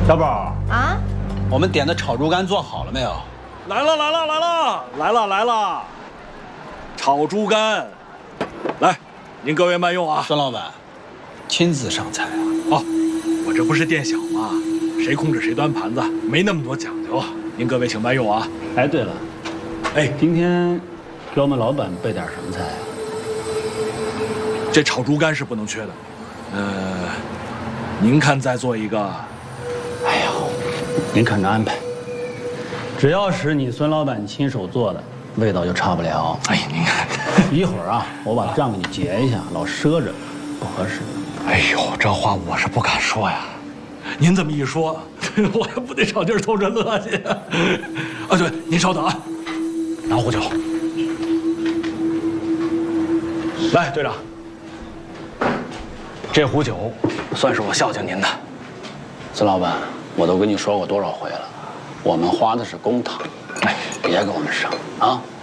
小宝啊， 我们点的炒猪肝做好了没有？ 来了！炒猪肝，来，您各位慢用啊。 孙老板，亲自上菜啊？ 哦，我这不是店小吗？谁控制谁端盘子，没那么多讲究。您各位请慢用啊。 哎，对了， 哎， 今天给我们老板备点什么菜啊？ 这炒猪肝是不能缺的。您看再做一个。 哎呦，您看着安排。只要是你孙老板亲手做的，味道就差不了。 哎，您看， 一会儿啊，我把账给你结一下，老赊着不合适。 哎呦，这话我是不敢说呀。您这么一说，我还不得找地儿偷着乐去啊？啊，对，您稍等啊，拿壶酒。来，队长，这壶酒算是我孝敬您的。 孙老板，我都跟你说过多少回了，我们花的是公帑，哎，别给我们省啊。